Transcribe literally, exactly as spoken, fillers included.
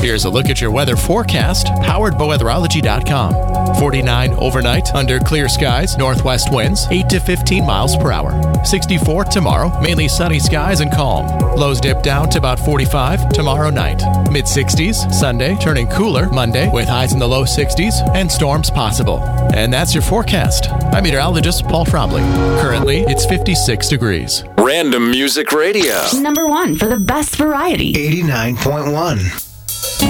Here's a look at your weather forecast, powered by weatherology dot com. forty-nine overnight under clear skies, northwest winds eight to fifteen miles per hour. sixty-four tomorrow, mainly sunny skies and calm. Lows dip down to about forty-five tomorrow night. mid sixties Sunday, turning cooler Monday with highs in the low sixties and storms possible. And that's your forecast. I'm meteorologist Paul Frobley. Currently, it's fifty-six degrees. Random Music Radio. Number one for the best variety. eighty-nine point one.